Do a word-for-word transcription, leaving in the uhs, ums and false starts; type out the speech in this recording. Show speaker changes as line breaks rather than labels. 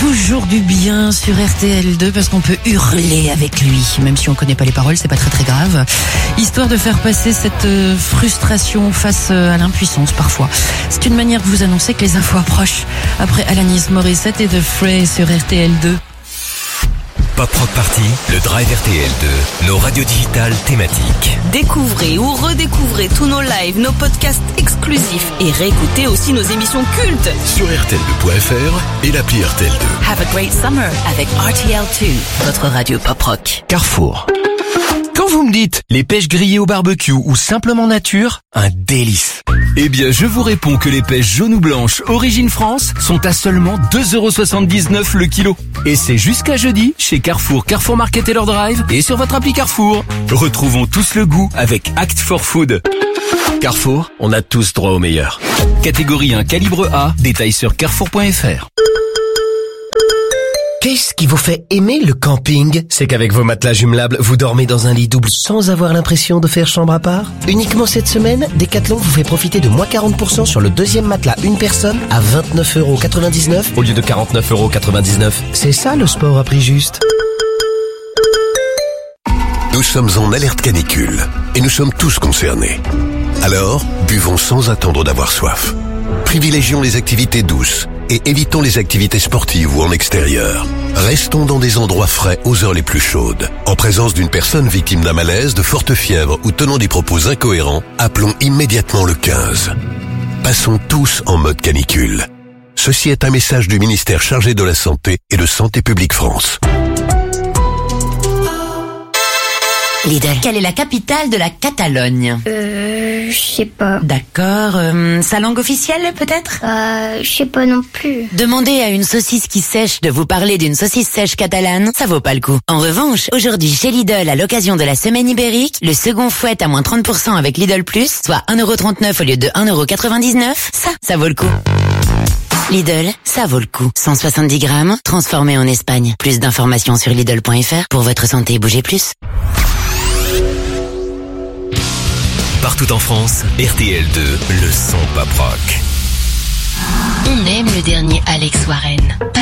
toujours du bien sur R T L deux parce qu'on peut hurler avec lui, même si on connaît pas les paroles, c'est pas très très grave. Histoire de faire passer cette frustration face à l'impuissance parfois. C'est une manière de vous annoncer que les infos approchent. Après Alanis Morissette et The Fray sur R T L deux.
Pop Rock Party, le Drive R T L deux, nos radios digitales thématiques.
Découvrez ou redécouvrez tous nos lives, nos podcasts exclusifs et réécoutez aussi nos émissions cultes
sur R T L deux point F R et l'appli R T L deux.
Have a great summer avec R T L deux, votre radio pop rock.
Carrefour. Quand vous me dites les pêches grillées au barbecue ou simplement nature, un délice. Eh bien, je vous réponds que les pêches jaunes ou blanches Origine France sont à seulement deux euros soixante-dix-neuf le kilo. Et c'est jusqu'à jeudi chez Carrefour, Carrefour Market et leur Drive et sur votre appli Carrefour. Retrouvons tous le goût avec Act for Food. Carrefour, on a tous droit au meilleur. Catégorie un calibre A, détail sur carrefour point F R.
Qu'est-ce qui vous fait aimer le camping? C'est qu'avec vos matelas jumelables, vous dormez dans un lit double sans avoir l'impression de faire chambre à part? Uniquement cette semaine, Decathlon vous fait profiter de moins quarante pour cent sur le deuxième matelas une personne à vingt-neuf euros quatre-vingt-dix-neuf au lieu de quarante-neuf euros quatre-vingt-dix-neuf. C'est ça le sport à prix juste.
Nous sommes en alerte canicule et nous sommes tous concernés. Alors, buvons sans attendre d'avoir soif. Privilégions les activités douces et évitons les activités sportives ou en extérieur. Restons dans des endroits frais aux heures les plus chaudes. En présence d'une personne victime d'un malaise, de forte fièvre ou tenant des propos incohérents, appelons immédiatement le quinze. Passons tous en mode canicule. Ceci est un message du ministère chargé de la Santé et de Santé publique France.
Lidl, quelle est la capitale de la Catalogne?
Euh, je sais pas.
D'accord, euh, sa langue officielle peut-être?
Euh, je sais pas non plus.
Demandez à une saucisse qui sèche de vous parler d'une saucisse sèche catalane, ça vaut pas le coup. En revanche, aujourd'hui chez Lidl, à l'occasion de la semaine ibérique, le second fouet à moins trente pour cent avec Lidl Plus, soit un euro trente-neuf au lieu de un euro quatre-vingt-dix-neuf, ça, ça vaut le coup. Lidl, ça vaut le coup. cent soixante-dix grammes, transformé en Espagne. Plus d'informations sur Lidl point F R. Pour votre santé, bougez plus.
Partout en France, R T L deux, le son pop rock.
On aime le dernier Alex Warren.